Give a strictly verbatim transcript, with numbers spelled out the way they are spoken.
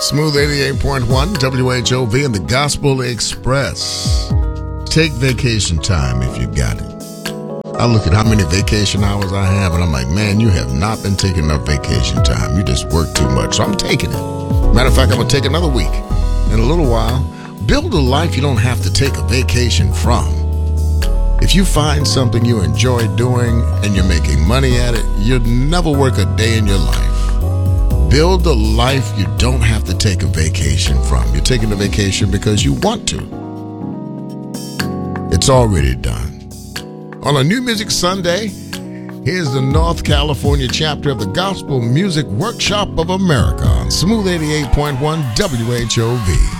Smooth eighty-eight point one, W H O V and the Gospel Express. Take vacation time if you got it. I look at how many vacation hours I have, and I'm like, man, you have not been taking enough vacation time. You just work too much. So I'm taking it. Matter of fact, I'm going to take another week. In a little while, build a life you don't have to take a vacation from. If you find something you enjoy doing and you're making money at it, you'll never work a day in your life. Build a life you don't have to take a vacation from. You're taking a vacation because you want to. It's already done. On a New Music Sunday, here's the North California chapter of the Gospel Music Workshop of America on Smooth eighty-eight point one W H O V.